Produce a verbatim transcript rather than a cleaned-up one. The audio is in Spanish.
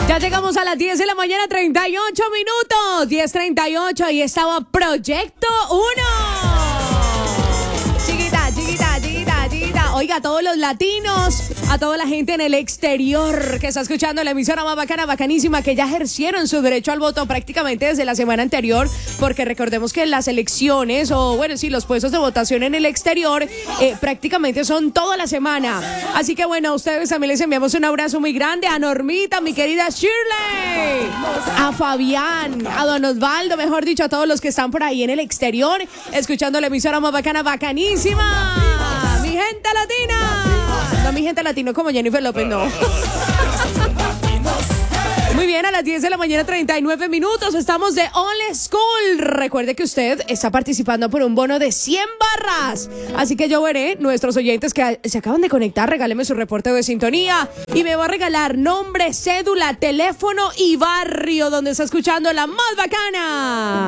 Ya llegamos a las diez de la mañana, treinta y ocho minutos. diez treinta y ocho, ahí estaba Proyecto uno. Chiquita, chiquita, chiquita, chiquita. Oiga, a todos los latinos, a toda la gente en el exterior que está escuchando la emisora más bacana, bacanísima, que ya ejercieron su derecho al voto prácticamente desde la semana anterior, porque recordemos que las elecciones, o bueno, sí, los puestos de votación en el exterior, eh, prácticamente son toda la semana. Así que bueno, a ustedes también les enviamos un abrazo muy grande, a Normita, mi querida Shirley, a Fabián, a Don Osvaldo, mejor dicho, a todos los que están por ahí en el exterior, escuchando la emisora más bacana, bacanísima. Mi gente latina. No, mi gente latino como Jennifer López, no. Muy bien, a las diez de la mañana, treinta y nueve minutos, estamos de Old School. Recuerde que usted está participando por un bono de cien barras. Así que yo veré, nuestros oyentes que se acaban de conectar, regáleme su reporte de sintonía y me va a regalar nombre, cédula, teléfono y barrio donde está escuchando la más bacana.